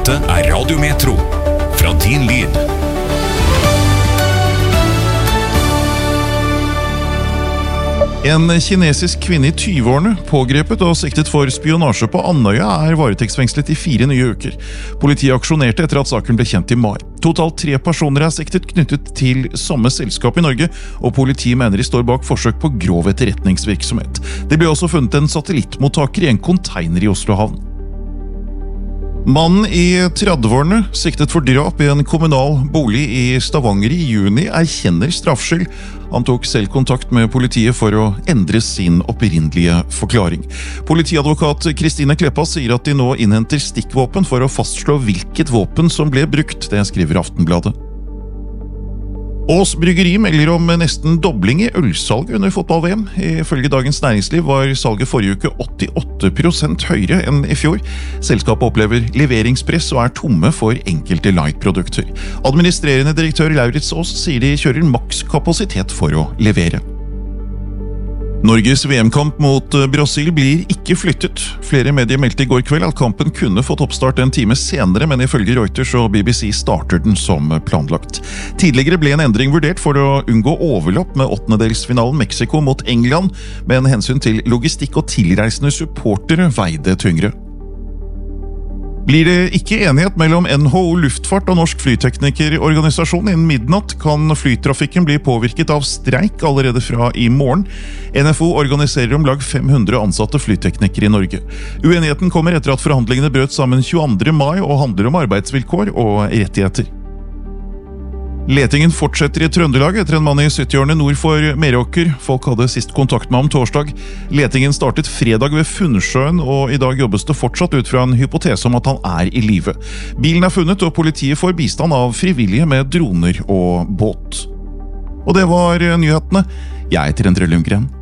Dette Radio Metro, fra din lyd. En kinesisk kvinne i 20-årene, pågrepet og siktet for spionasje på Andøya, varetektsfengslet i 4 nye uker. Politiet aksjonerte etter at saken ble kjent i mai. Totalt 3 personer siktet knyttet til samme selskap i Norge, og politiet mener de står bak forsøk på grov etterretningsvirksomhet. Det ble også funnet en satellittmottaker i en container i Oslo havn. Mannen i 30-årene, siktet for drap i en kommunal bolig i Stavanger i juni, erkjenner straffskyld. Han tok selv kontakt med politiet for å endre sin opprinnelige forklaring. Politiadvokat Kristine Kleppa sier at de nå innhenter stikkvåpen for å fastslå hvilket våpen som ble brukt. Det skriver Aftenbladet. Ås Bryggeri melder om nesten dobling i ølsalg under fotball-VM. Ifølge Dagens Næringsliv var salget forrige uke 88% høyere enn i fjor. Selskapet opplever leveringspress og tomme for enkelte light-produkter. Administrerende direktør Lauritz Aas sier de kjører maks kapasitet for å levere. Norges VM-kamp mot Brasil blir ikke flyttet. Flere medier meldte i går kveld at kampen kunne fått oppstart en time senere, men ifølge Reuters og BBC starter den som planlagt. Tidligere ble en endring vurdert for å unngå overlapp med åttendedelsfinalen Mexico mot England, men hensyn til logistikk og tilreisende supportere veide tyngre. Blir det ikke enighet mellom NHO Luftfart og Norsk Flyteknikerorganisasjon innen midnatt, kan flytrafikken bli påvirket av streik allerede fra i morgen. NFO organiserer om lag 500 ansatte flyteknikere i Norge. Uenigheten kommer etter at forhandlingene brøt sammen 22. mai og handler om arbeidsvilkår og rettigheter. Letingen fortsetter i Trøndelag etter en mann i 70-årene nord for Meråker. Folk hadde sist kontakt med ham torsdag. Letingen startet fredag ved Funnsjøen, og i dag jobbes det fortsatt ut fra en hypotese om at han i live. Bilen funnet, og politiet får bistand av frivillige med droner og båt. Og det var nyhetene. Jeg heter Endre Lundgren.